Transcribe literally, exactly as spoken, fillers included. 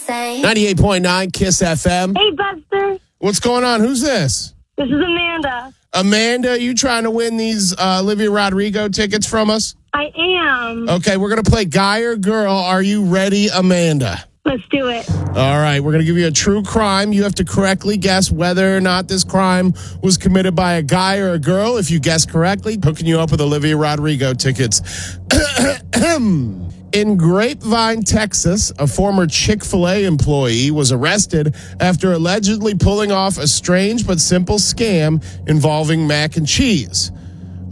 say. ninety-eight point nine KISS F M. Hey, Buster. What's going on? Who's this? This is Amanda. Amanda, you trying to win these uh, Olivia Rodrigo tickets from us? I am. Okay, we're going to play guy or girl. Are you ready, Amanda? Let's do it. All right, we're going to give you a true crime. You have to correctly guess whether or not this crime was committed by a guy or a girl. If you guess correctly, hooking you up with Olivia Rodrigo tickets. In Grapevine, Texas, a former Chick-fil-A employee was arrested after allegedly pulling off a strange but simple scam involving mac and cheese.